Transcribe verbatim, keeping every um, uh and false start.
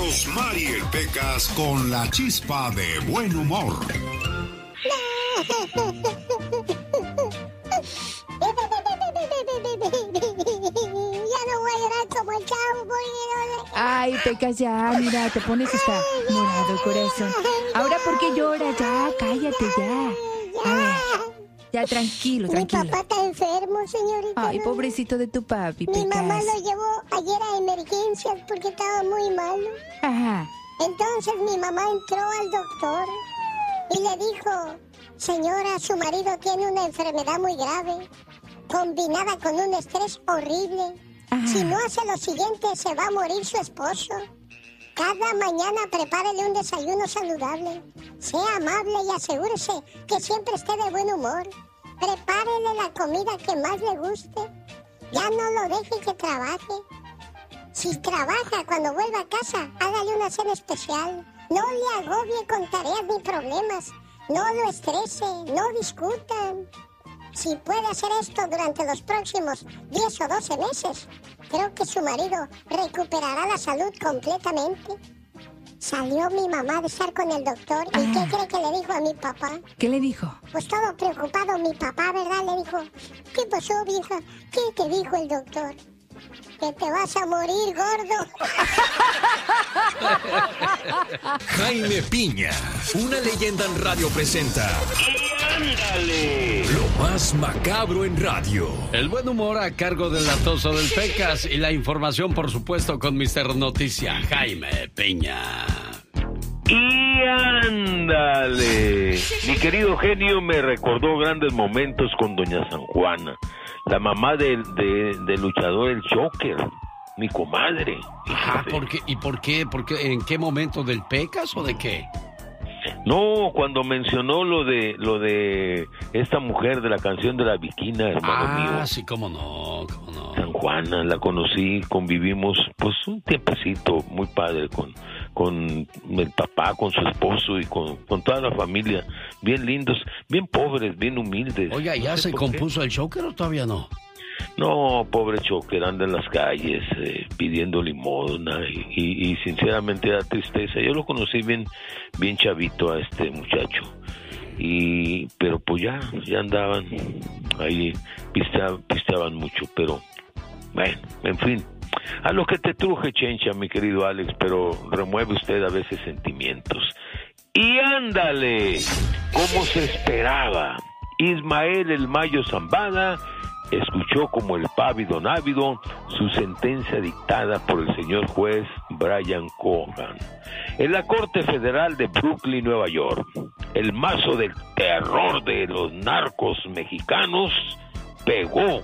Mariel Pecas con la chispa de buen humor. Ya no voy a llorar como el chavo. Ay, Pecas, ya, mira, te pones hasta morado, corazón. Ahora, ¿por qué lloras? Ya, cállate, ya. A ver, ya, tranquilo, tranquilo. Mi papá está enfermo, señorita. Ay, pobrecito de tu papi, Pecas. Mi mamá lo llevó ayer a emergencias porque estaba muy malo. Ajá. Entonces mi mamá entró al doctor y le dijo: señora, su marido tiene una enfermedad muy grave, combinada con un estrés horrible. Ajá. Si no hace lo siguiente, se va a morir su esposo. Cada mañana prepárele un desayuno saludable. Sea amable y asegúrese que siempre esté de buen humor. Prepárele la comida que más le guste. Ya no lo deje que trabaje. Si trabaja, cuando vuelva a casa, hágale una cena especial. No le agobie con tareas ni problemas. No lo estrese, no discutan. Si puede hacer esto durante los próximos diez o doce meses, creo que su marido recuperará la salud completamente. Salió mi mamá de estar con el doctor. ¿Y ah. qué cree que le dijo a mi papá? ¿Qué le dijo? Pues todo preocupado mi papá, ¿verdad? Le dijo: ¿qué pasó, vieja? ¿Qué te dijo el doctor? Que te vas a morir, gordo. Jaime Piña, una leyenda en radio presenta. ¡Y ándale! Lo más macabro en radio. El buen humor a cargo del latoso del Pecas y la información, por supuesto, con mister Noticia, Jaime Piña. ¡Y ándale! Mi querido genio me recordó grandes momentos con doña San Juana, la mamá del de, de luchador El Joker, mi comadre. Ajá, ¿por qué? ¿Y por qué? ¿Por qué? ¿En qué momento? ¿Del Pecas o de qué? No, cuando mencionó lo de lo de esta mujer de la canción de la Viquina, hermano ah, mío. Ah, sí, cómo no, cómo no. San Juana, la conocí, convivimos pues un tiempecito muy padre con, con el papá, con su esposo y con, con toda la familia. Bien lindos, bien pobres, bien humildes. Oiga, ¿ya no sé se compuso qué. El Joker o todavía no? No, pobre Choker, anda en las calles eh, pidiendo limosna y, y, y sinceramente da tristeza. Yo lo conocí bien, bien chavito a este muchacho, y pero pues ya, ya andaban ahí, pisteaban, pisteaban mucho, pero bueno, en fin, a lo que te truje, Chencha, mi querido Alex, pero remueve usted a veces sentimientos. Y ándale, como se esperaba, Ismael El Mayo Zambada escuchó como el pávido návido su sentencia dictada por el señor juez Brian Cogan en la Corte Federal de Brooklyn, Nueva York. El mazo del terror de los narcos mexicanos pegó